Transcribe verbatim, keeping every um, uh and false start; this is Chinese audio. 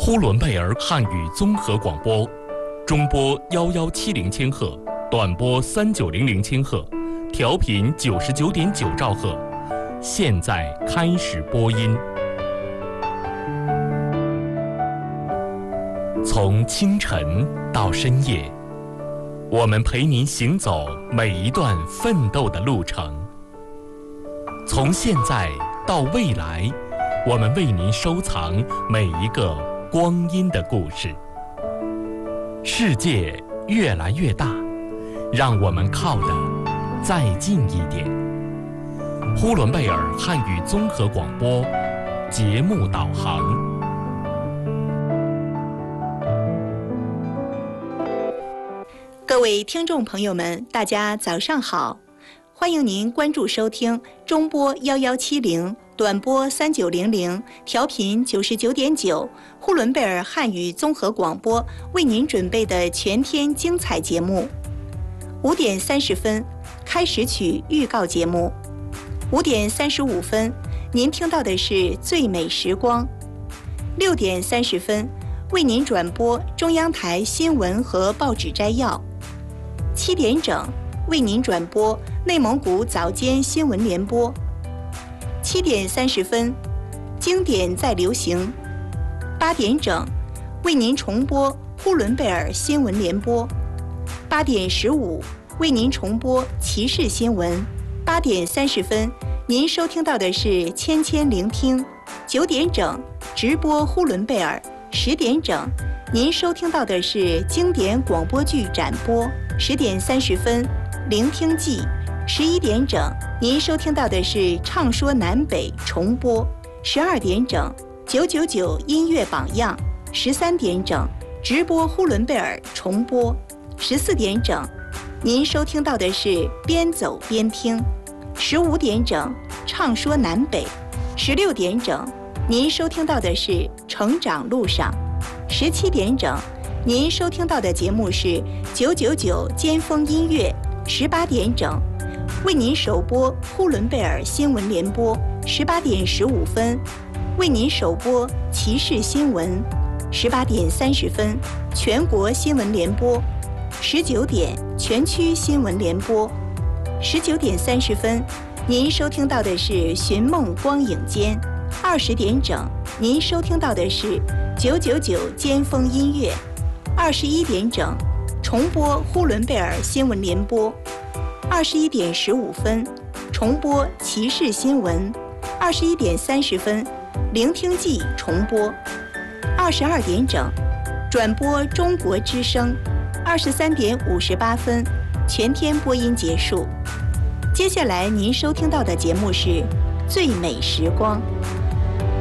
呼伦贝尔汉语综合广播，中波幺幺七零千赫，短波三九零零千赫，调频九十九点九兆赫。现在开始播音。从清晨到深夜，我们陪您行走每一段奋斗的路程。从现在到未来，我们为您收藏每一个光阴的故事。世界越来越大，让我们靠得再近一点。呼伦贝尔汉语综合广播节目导航。 各位听众朋友们，大家早上好，欢迎您关注收听中波幺幺七零。短波三九零零，调频九十九点九，呼伦贝尔汉语综合广播为您准备的全天精彩节目。五点三十分，开始曲预告节目。五点三十五分，您听到的是最美时光。六点三十分，为您转播中央台新闻和报纸摘要。七点整，为您转播内蒙古早间新闻联播。七点三十分，经典再流行。八点整，为您重播呼伦贝尔新闻联播。八点十五，为您重播骑士新闻。八点三十分，您收听到的是千千聆听。九点整，直播呼伦贝尔。十点整，您收听到的是经典广播剧展播。十点三十分，聆听记。十一点整，您收听到的是《唱说南北》重播。十二点整，九九九音乐榜样。十三点整，直播呼伦贝尔重播。十四点整，您收听到的是边走边听。十五点整，唱说南北。十六点整，您收听到的是成长路上。十七点整，您收听到的节目是九九九尖峰音乐。十八点整，为您首播呼伦贝尔新闻联播。十八点十五分，为您首播骑士新闻。十八点三十分，全国新闻联播。十九点，全区新闻联播。十九点三十分，您收听到的是寻梦光影间。二十点整，您收听到的是九九九尖峰音乐。二十一点整，重播呼伦贝尔新闻联播。二十一点十五分，重播骑士新闻。二十一点三十分，聆听记重播。二十二点整，转播中国之声。二十三点五十八分，全天播音结束。接下来您收听到的节目是最美时光。